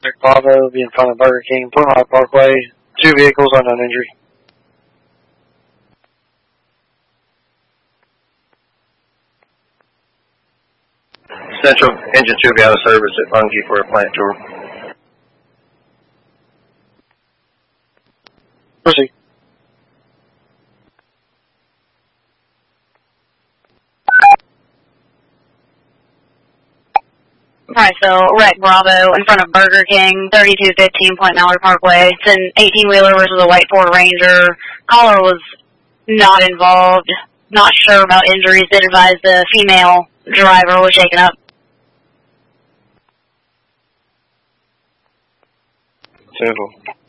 Bravo, be in front of Burger King, Plymouth Rock Parkway. 2 vehicles, unknown injury. Central Engine 2 be out of service at Bungie for a plant tour. Proceed. Alright, so wreck Bravo in front of Burger King, 3215 Point Mallard Parkway. It's an 18-wheeler versus a white Ford Ranger. Caller was not involved, not sure about injuries. Did advise the female driver was shaken up. Central.